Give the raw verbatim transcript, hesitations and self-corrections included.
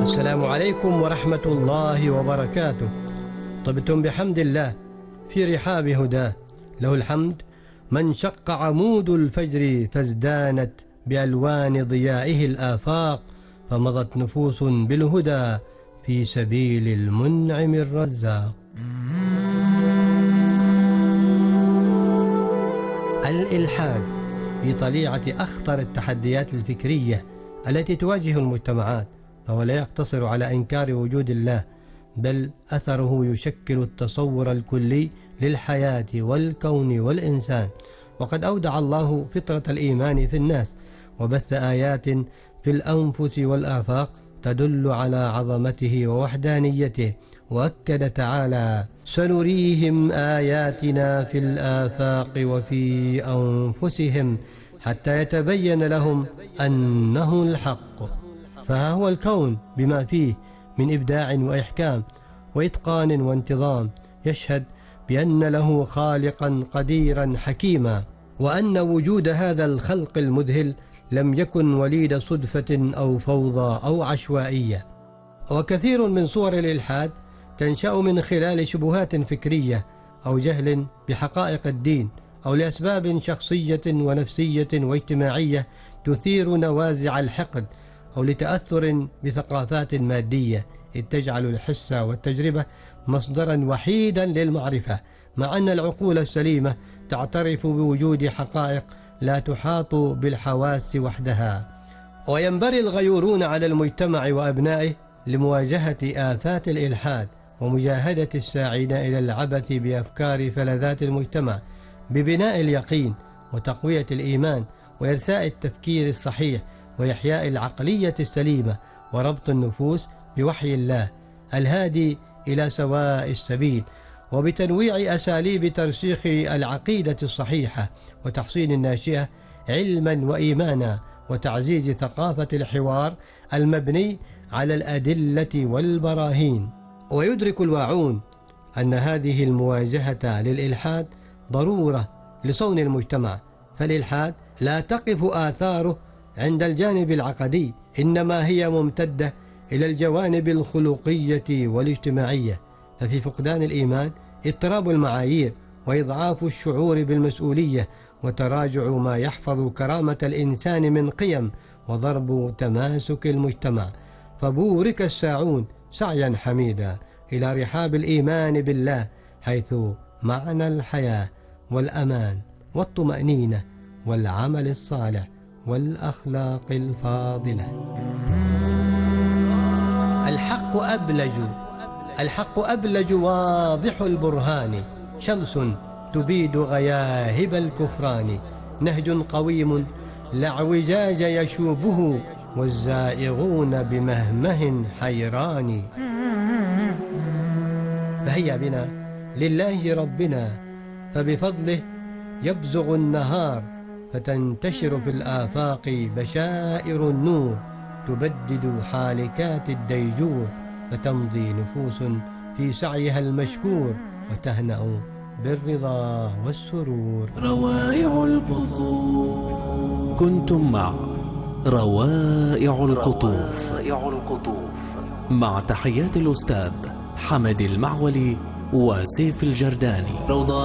السلام عليكم ورحمة الله وبركاته. طبتم بحمد الله في رحاب هداه، له الحمد من شق عمود الفجر فازدانت بألوان ضيائه الآفاق، فمضت نفوس بالهدى في سبيل المنعم الرزاق. الإلحاد في طليعة أخطر التحديات الفكرية التي تواجه المجتمعات، فهو لا يقتصر على إنكار وجود الله، بل أثره يشكل التصور الكلي للحياة والكون والإنسان. وقد أودع الله فطرة الإيمان في الناس، وبث آيات في الأنفس والآفاق تدل على عظمته ووحدانيته، وأكد تعالى: سنريهم آياتنا في الآفاق وفي أنفسهم حتى يتبين لهم أنه الحق. فها هو الكون بما فيه من إبداع وإحكام وإتقان وانتظام يشهد بأن له خالقا قديرا حكيما، وأن وجود هذا الخلق المذهل لم يكن وليد صدفة أو فوضى أو عشوائية. وكثير من صور الإلحاد تنشأ من خلال شبهات فكرية أو جهل بحقائق الدين، أو لأسباب شخصية ونفسية واجتماعية تثير نوازع الحقد، أو لتأثر بثقافات مادية إذ تجعل الحس والتجربة مصدرا وحيدا للمعرفة، مع أن العقول السليمة تعترف بوجود حقائق لا تحاط بالحواس وحدها. وينبري الغيورون على المجتمع وأبنائه لمواجهة آفات الإلحاد ومجاهدة الساعين إلى العبث بأفكار فلذات المجتمع ببناء اليقين وتقوية الإيمان وإرساء التفكير الصحيح وإحياء العقلية السليمة وربط النفوس بوحي الله الهادي إلى سواء السبيل، وبتنويع أساليب ترسيخ العقيدة الصحيحة وتحصين الناشئة علما وإيمانا، وتعزيز ثقافة الحوار المبني على الأدلة والبراهين. ويدرك الواعون أن هذه المواجهة للإلحاد ضرورة لصون المجتمع، فالإلحاد لا تقف آثاره عند الجانب العقدي، إنما هي ممتدة إلى الجوانب الخلقية والاجتماعية. ففي فقدان الإيمان اضطراب المعايير وإضعاف الشعور بالمسؤولية وتراجع ما يحفظ كرامة الإنسان من قيم وضرب تماسك المجتمع. فبورك الساعون سعيا حميدا إلى رحاب الإيمان بالله، حيث معنى الحياة والأمان والطمأنينة والعمل الصالح والأخلاق الفاضلة. الحق أبلج الحق أبلج واضح البرهان، شمس تبيد غياهب الكفران، نهج قويم لا اعوجاج يشوبه، والزائغون بمهمه حيران. فهيا بنا لله ربنا، فبفضله يبزغ النهار، فتنتشر في الآفاق بشائر النور، تبدد حالكات الديجور، فتمضي نفوس في سعيها المشكور، وتهنأ بالرضا والسرور. روائع القطوف. كنتم مع روائع القطوف مع تحيات الأستاذ حمد المعولي وسيف الجرداني.